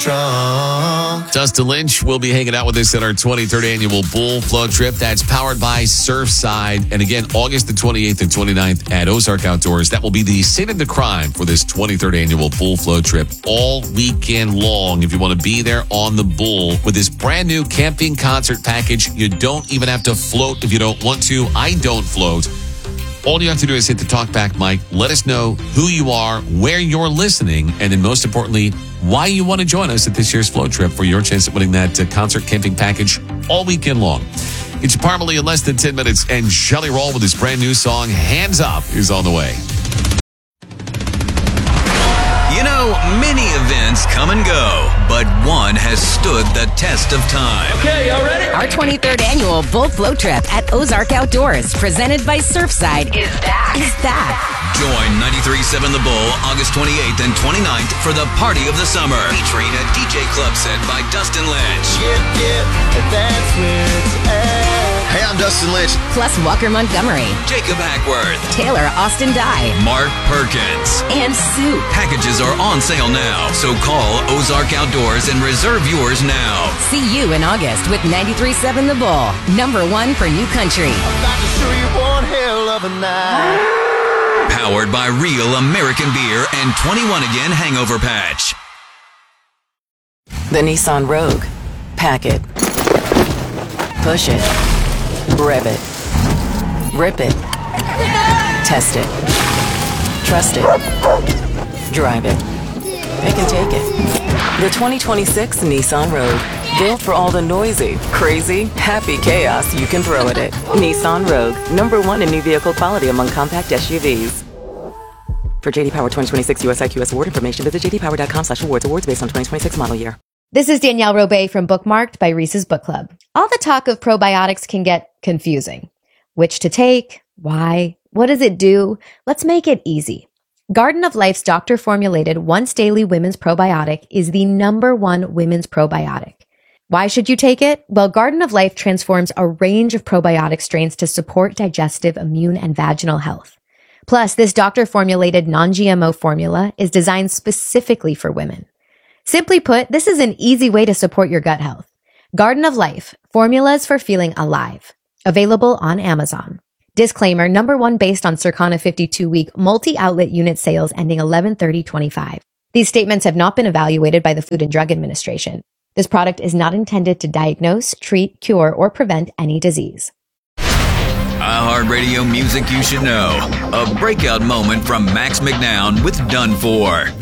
Dustin Lynch will be hanging out with us at our 23rd annual Bull Float Trip. That's powered by Surfside. And again, August the 28th and 29th at Ozark Outdoors. That will be the scene of the crime for this 23rd annual Bull Float Trip all weekend long. If you want to be there on the Bull with this brand new camping concert package, you don't even have to float if you don't want to. I don't float. All you have to do is hit the talkback mic. Let us know who you are, where you're listening, and then most importantly, why you want to join us at this year's float trip for your chance at winning that concert camping package all weekend long. It's Parmalee in less than 10 minutes, and Jelly Roll with his brand new song, Hands Up, is on the way. You know, many events come and go, but one has stood the test of time. Okay, y'all ready? Our 23rd annual Bull Float Trip at Ozark Outdoors, presented by Surfside, is back. Join 93.7 The Bull August 28th and 29th for the Party of the Summer, featuring a DJ club set by Dustin Lynch. That's where it's at. Hey, I'm Dustin Lynch. Plus Walker Montgomery, Jacob Hackworth, Taylor Austin Dye, Mark Perkins, and Sue. Packages are on sale now, so call Ozark Outdoors and reserve yours now. See you in August with 93.7 The Bull, #1 for New Country. I'm about to show you one hell of a night. Powered by Real American Beer and 21 Again Hangover Patch. The Nissan Rogue. Pack it. Push it. Rev it. Rip it. Test it. Trust it. Drive it. Pick and take it. The 2026 Nissan Rogue. Built for all the noisy, crazy, happy chaos you can throw at it. Nissan Rogue. #1 in new vehicle quality among compact SUVs. For JD Power 2026 US IQS award information, visit jdpower.com/awards. Awards based on 2026 model year. This is Danielle Robay from Bookmarked by Reese's Book Club. All the talk of probiotics can get confusing. Which to take? Why? What does it do? Let's make it easy. Garden of Life's doctor-formulated once-daily women's probiotic is the #1 women's probiotic. Why should you take it? Well, Garden of Life transforms a range of probiotic strains to support digestive, immune, and vaginal health. Plus, this doctor-formulated non-GMO formula is designed specifically for women. Simply put, this is an easy way to support your gut health. Garden of Life, formulas for feeling alive. Available on Amazon. Disclaimer, #1 based on Circana 52-week multi-outlet unit sales ending 11/30/25. These statements have not been evaluated by the Food and Drug Administration. This product is not intended to diagnose, treat, cure, or prevent any disease. iHeartRadio music you should know. A breakout moment from Max McNown with Done For.